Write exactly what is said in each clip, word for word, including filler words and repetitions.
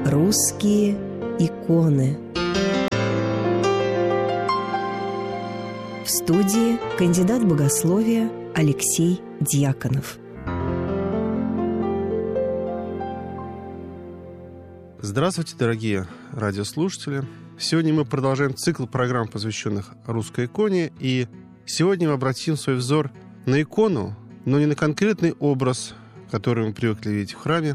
Русские иконы. В студии кандидат богословия Алексей Дьяконов. Здравствуйте, дорогие радиослушатели! Сегодня мы продолжаем цикл программ, посвященных русской иконе. И сегодня мы обратим свой взор на икону, но не на конкретный образ, который мы привыкли видеть в храме,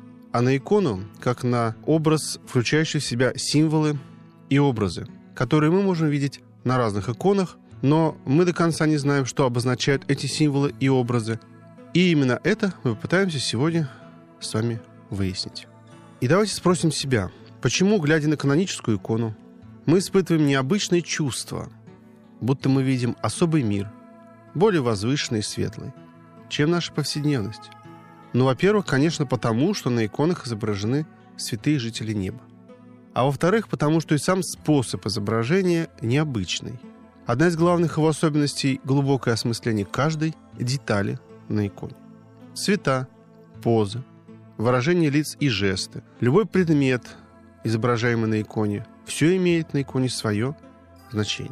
а на икону, как на образ, включающий в себя символы и образы, которые мы можем видеть на разных иконах, но мы до конца не знаем, что обозначают эти символы и образы. И именно это мы попытаемся сегодня с вами выяснить. И давайте спросим себя, почему, глядя на каноническую икону, мы испытываем необычные чувства, будто мы видим особый мир, более возвышенный и светлый, чем наша повседневность? Ну, во-первых, конечно, потому, что на иконах изображены святые жители неба. А во-вторых, потому что и сам способ изображения необычный. Одна из главных его особенностей – глубокое осмысление каждой детали на иконе. Цвета, позы, выражение лиц и жесты, любой предмет, изображаемый на иконе, все имеет на иконе свое значение.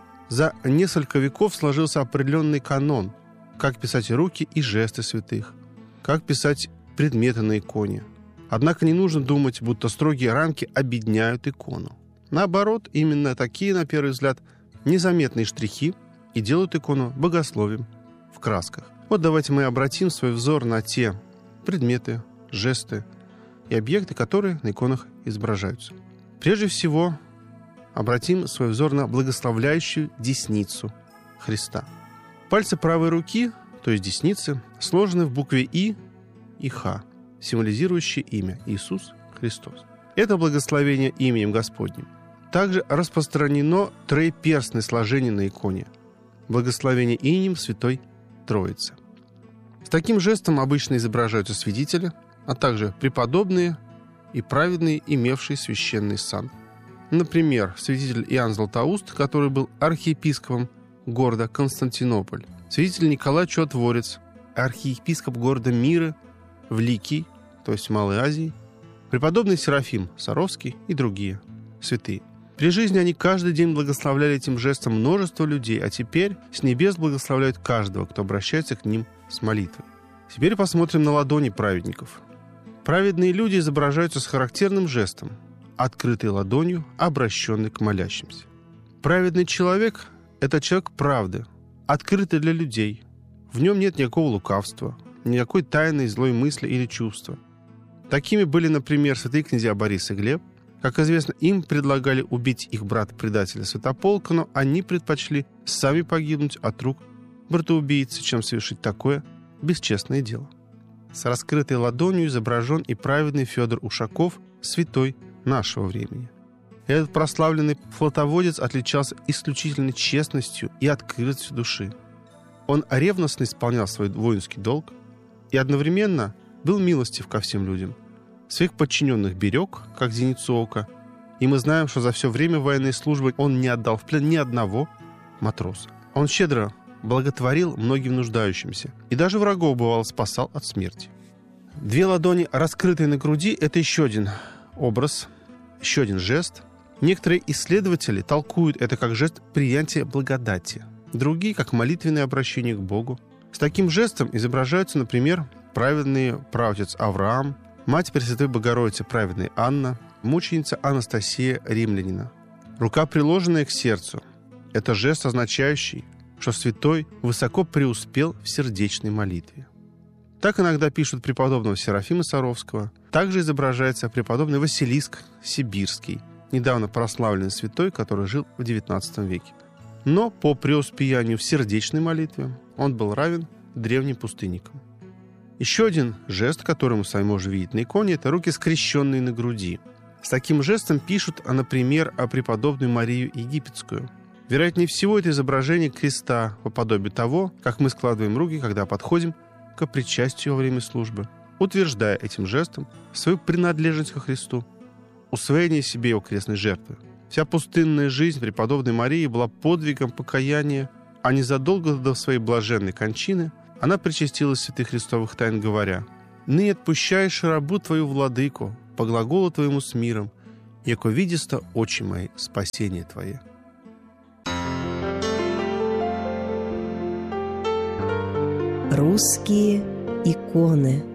За несколько веков сложился определенный канон, как писать руки и жесты святых, как писать предметы на иконе. Однако не нужно думать, будто строгие рамки обедняют икону. Наоборот, именно такие, на первый взгляд, незаметные штрихи и делают икону богословием в красках. Вот давайте мы обратим свой взор на те предметы, жесты и объекты, которые на иконах изображаются. Прежде всего, обратим свой взор на благословляющую десницу Христа. Пальцы правой руки, то есть десницы, сложены в букве «И» и «Х», символизирующие имя Иисус Христос. Это благословение именем Господним. Также распространено троеперстное сложение на иконе. Благословение именем Святой Троицы. С таким жестом обычно изображаются свидетели, а также преподобные и праведные, имевшие священный сан. Например, святитель Иоанн Златоуст, который был архиепископом города Константинополь, святитель Николай Чудотворец, архиепископ города Мира в Ликии, то есть в Малой Азии, преподобный Серафим Саровский и другие святые. При жизни они каждый день благословляли этим жестом множество людей, а теперь с небес благословляют каждого, кто обращается к ним с молитвой. Теперь посмотрим на ладони праведников. Праведные люди изображаются с характерным жестом, открытой ладонью, обращенной к молящимся. Праведный человек – это человек правды, открытый для людей. В нем нет никакого лукавства, никакой тайной злой мысли или чувства. Такими были, например, святые князья Борис и Глеб. Как известно, им предлагали убить их брата-предателя Святополка, но они предпочли сами погибнуть от рук братоубийцы, чем совершить такое бесчестное дело. С раскрытой ладонью изображен и праведный Федор Ушаков, святой нашего времени. Этот прославленный флотоводец отличался исключительной честностью и открытостью души. Он ревностно исполнял свой воинский долг и одновременно был милостив ко всем людям. Своих подчиненных берег, как зеницу ока, и мы знаем, что за все время военной службы он не отдал в плен ни одного матроса. Он щедро благотворил многим нуждающимся и даже врагов, бывало, спасал от смерти. Две ладони, раскрытые на груди, это еще один образ, еще один жест. Некоторые исследователи толкуют это как жест приятия благодати, другие как молитвенное обращение к Богу. С таким жестом изображаются, например, праведный праотец Авраам, мать Пресвятой Богородицы праведная Анна, мученица Анастасия Римлянина. Рука, приложенная к сердцу, это жест, означающий, что святой высоко преуспел в сердечной молитве. Так иногда пишут преподобного Серафима Саровского. Также изображается преподобный Василиск Сибирский, недавно прославленный святой, который жил в девятнадцатом веке. Но по преуспеянию в сердечной молитве он был равен древним пустынникам. Еще один жест, который мы с вами можем видеть на иконе, это руки, скрещенные на груди. С таким жестом пишут, например, о преподобной Марию Египетскую. Вероятнее всего, это изображение креста по подобию того, как мы складываем руки, когда подходим к причастию во время службы, утверждая этим жестом свою принадлежность ко Христу, усвоение себе его крестной жертвы. Вся пустынная жизнь преподобной Марии была подвигом покаяния, а незадолго до своей блаженной кончины она причастилась святых христовых тайн, говоря: ныне отпущаешь рабу Твою, владыку, по глаголу Твоему с миром, яко видисто очи мои спасение Твое». Русские иконы.